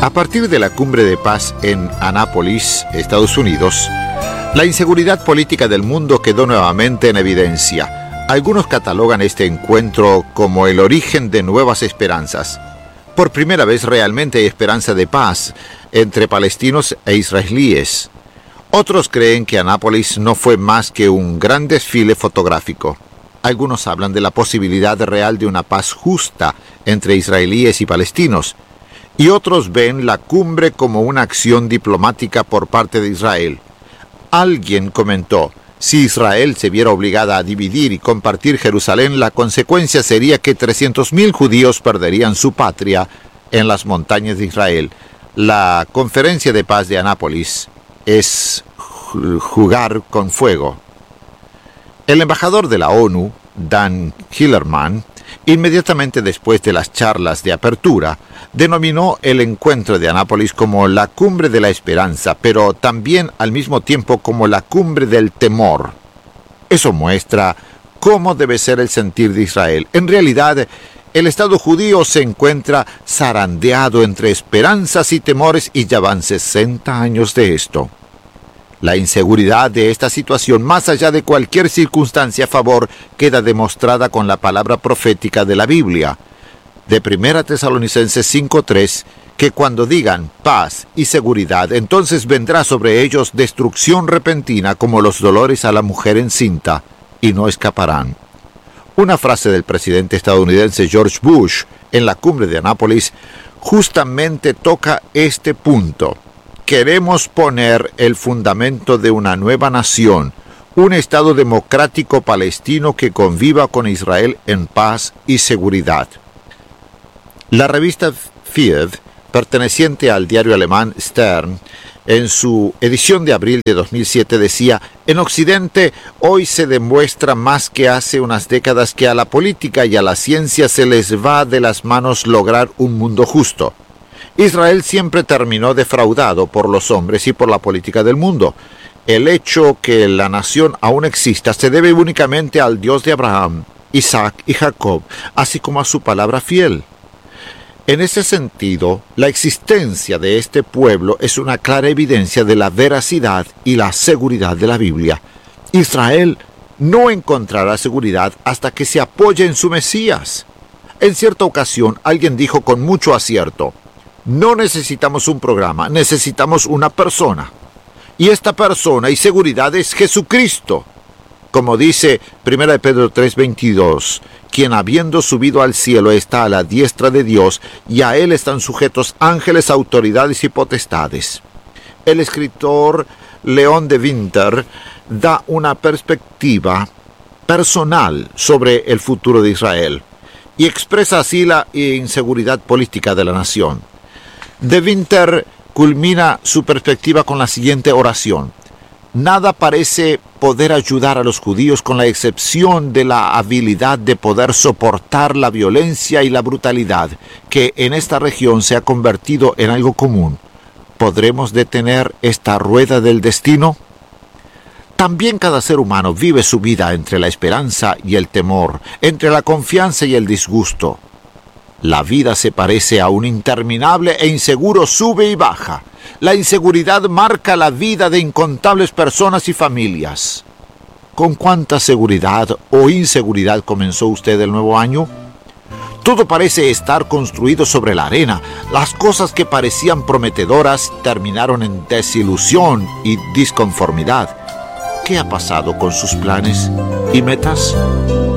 A partir de la cumbre de paz en Annapolis, Estados Unidos, la inseguridad política del mundo quedó nuevamente en evidencia. Algunos catalogan este encuentro como el origen de nuevas esperanzas. Por primera vez realmente hay esperanza de paz entre palestinos e israelíes. Otros creen que Annapolis no fue más que un gran desfile fotográfico. Algunos hablan de la posibilidad real de una paz justa entre israelíes y palestinos, y otros ven la cumbre como una acción diplomática por parte de Israel. Alguien comentó: si Israel se viera obligada a dividir y compartir Jerusalén, la consecuencia sería que 300.000 judíos perderían su patria en las montañas de Israel. La conferencia de paz de Annapolis es jugar con fuego. El embajador de la ONU, Dan Hillerman, inmediatamente después de las charlas de apertura, denominó el encuentro de Annapolis como la cumbre de la esperanza, pero también al mismo tiempo como la cumbre del temor. Eso muestra cómo debe ser el sentir de Israel. En realidad, el Estado judío se encuentra zarandeado entre esperanzas y temores, y ya van 60 años de esto. La inseguridad de esta situación, más allá de cualquier circunstancia a favor, queda demostrada con la palabra profética de la Biblia, de 1 Tesalonicenses 5:3, que cuando digan paz y seguridad, entonces vendrá sobre ellos destrucción repentina como los dolores a la mujer encinta, y no escaparán. Una frase del presidente estadounidense George Bush en la cumbre de Annapolis justamente toca este punto. Queremos poner el fundamento de una nueva nación, un Estado democrático palestino que conviva con Israel en paz y seguridad. La revista Field, perteneciente al diario alemán Stern, en su edición de abril de 2007 decía: en Occidente hoy se demuestra más que hace unas décadas que a la política y a la ciencia se les va de las manos lograr un mundo justo. Israel siempre terminó defraudado por los hombres y por la política del mundo. El hecho que la nación aún exista se debe únicamente al Dios de Abraham, Isaac y Jacob, así como a su palabra fiel. En ese sentido, la existencia de este pueblo es una clara evidencia de la veracidad y la seguridad de la Biblia. Israel no encontrará seguridad hasta que se apoye en su Mesías. En cierta ocasión, alguien dijo con mucho acierto: no necesitamos un programa, necesitamos una persona. Y esta persona y seguridad es Jesucristo. Como dice 1 Pedro 3:22, quien habiendo subido al cielo está a la diestra de Dios, y a él están sujetos ángeles, autoridades y potestades. El escritor León de Winter da una perspectiva personal sobre el futuro de Israel y expresa así la inseguridad política de la nación. De Winter culmina su perspectiva con la siguiente oración: nada parece poder ayudar a los judíos con la excepción de la habilidad de poder soportar la violencia y la brutalidad que en esta región se ha convertido en algo común. ¿Podremos detener esta rueda del destino? También cada ser humano vive su vida entre la esperanza y el temor, entre la confianza y el disgusto. La vida se parece a un interminable e inseguro sube y baja. La inseguridad marca la vida de incontables personas y familias. ¿Con cuánta seguridad o inseguridad comenzó usted el nuevo año? Todo parece estar construido sobre la arena. Las cosas que parecían prometedoras terminaron en desilusión y disconformidad. ¿Qué ha pasado con sus planes y metas?